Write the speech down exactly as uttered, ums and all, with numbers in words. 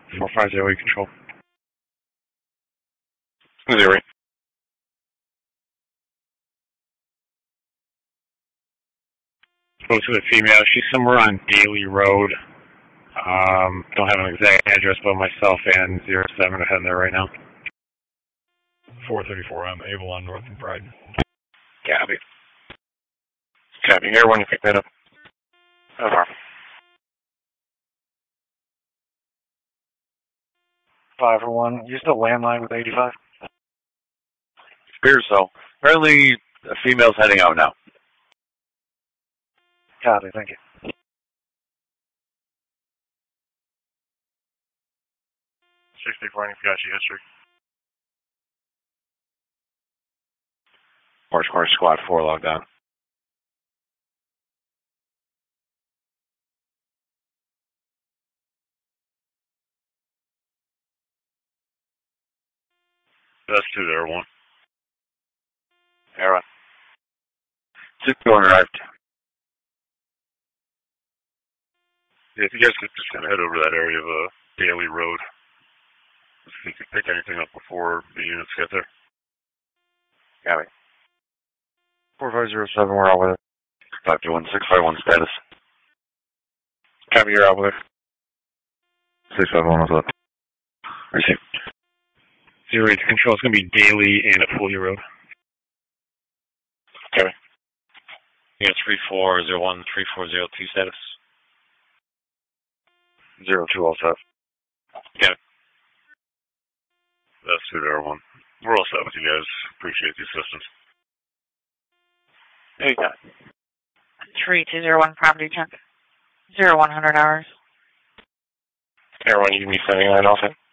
four five zero, control. Zero. Spoke to the female. She's somewhere on Daly Road. Um, don't have an exact address, but myself and zero seven are heading there right now. four thirty-four, I'm Avalon, North and Pride. Copy. Copy. Here when you pick that up. Over. five oh one, use the landline with eighty-five. Spears, so. Apparently, a female's heading out now. Copy, thank you. sixty-four, and got you history. Orange Corner Squad four logged on. That's two there, one. Aaron. Two door arrived. Yeah, if you guys could just kind of head over that area of uh, Daly Road. If you could pick anything up before the units get there. Copy. four five zero seven, we're out with it. five two one six five one status. Copy, you're out with it. six five one, what's up? Receive. Zero eight to control. It's going to be Daly and Apulia Road. Copy. Yeah, three four zero one three four zero two status. Zero two all set. Yeah. That's two there, one. We're all set with you guys. Appreciate the assistance. There you go. three two zero one property check. Zero one hundred hours. Everyone, you can be sending that off in.